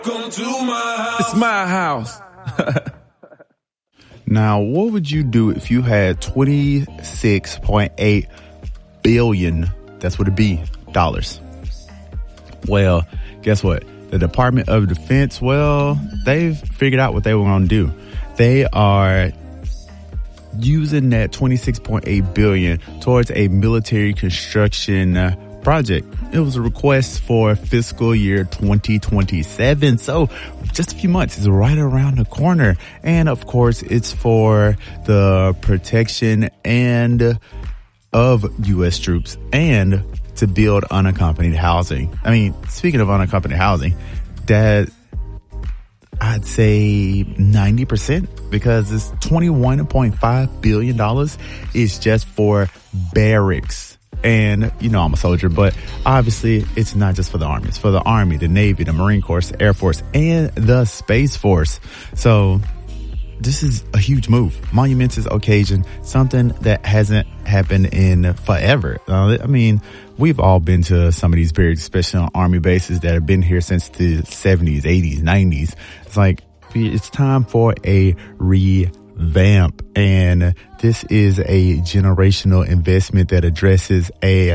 Come to my house. It's my house. Now, what would you do if you had $26.8 billion, that's what it be, dollars? Well, guess what? The Department of Defense, well, they've figured out what they were going to do. They are using that $26.8 billion towards a military construction project. It was a request for fiscal year 2027. So just a few months is right around the corner. And of course, it's for the protection and of U.S. troops and to build unaccompanied housing. I mean, speaking of unaccompanied housing, that I'd say 90% because it's $21.5 billion is just for barracks. And, you know, I'm a soldier, but obviously it's not just for the Army. It's for the Army, the Navy, the Marine Corps, the Air Force, and the Space Force. So this is a huge move, momentous occasion, something that hasn't happened in forever. I mean, we've all been to some of these barracks, especially on Army bases that have been here since the 70s, 80s, 90s. It's like, it's time for a revamp. And this is a generational investment that addresses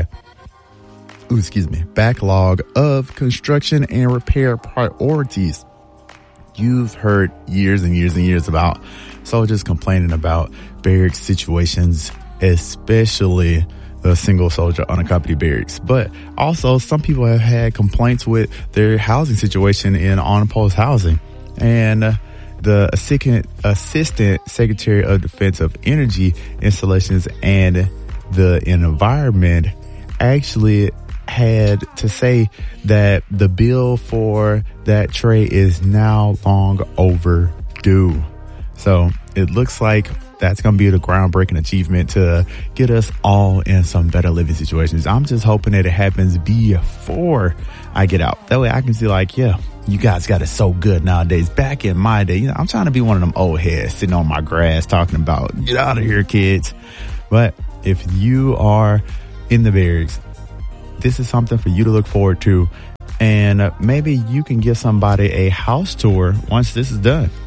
backlog of construction and repair priorities. You've heard years and years and years about soldiers complaining about barracks situations, especially the single soldier unaccompanied barracks. But also some people have had complaints with their housing situation in unopposed housing. And the Assistant Secretary of Defense of Energy Installations and the Environment actually had to say that the bill for that trade is now long overdue. So it looks like that's going to be the groundbreaking achievement to get us all in some better living situations. I'm just hoping that it happens before I get out. That way I can see like, yeah, you guys got it so good nowadays. Back in my day, you know, I'm trying to be one of them old heads sitting on my grass talking about, get out of here, kids. But if you are in the barracks, this is something for you to look forward to. And maybe you can give somebody a house tour once this is done.